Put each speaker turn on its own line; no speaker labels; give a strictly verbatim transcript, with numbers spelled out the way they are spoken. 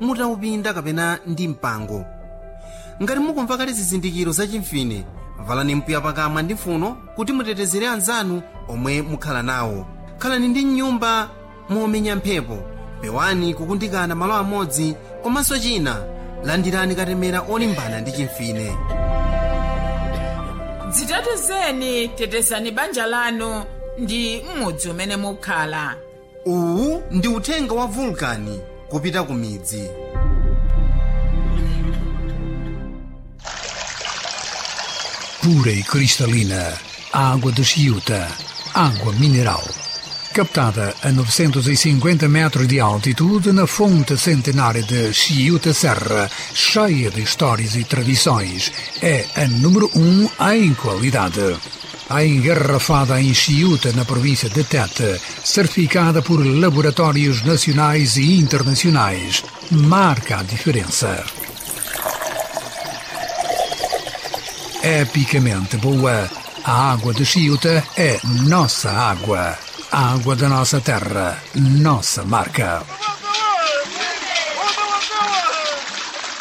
mutaupinda kapena ndi mpango. Ngati mukumva kale zizindikiro za chimfine, valani mpiya pakamwa ndi mfuno kuti mutetezere anzanu omwe mukhala nawo. Khalani ndi nyumba momenya mphepo, pewani kukundikana malo amodzi, komanso china landirani katemera olimbana ndi chimfine.
Dzitetezeni, tetezani banja lanu ndi m'mudzi umene mukhala.
Uwu ndi uthenga wa Vulcan kupita ku midzi.
Pura e cristalina, água de Chiuta, água mineral. Captada a novecentos e cinquenta metros de altitude na fonte centenária de Chiuta Serra, cheia de histórias e tradições, é a número um em qualidade. A engarrafada em Chiuta, na província de Tete, certificada por laboratórios nacionais e internacionais, marca a diferença. Epicamente boa, a água de Chiuta é nossa água. A água da nossa terra, nossa marca.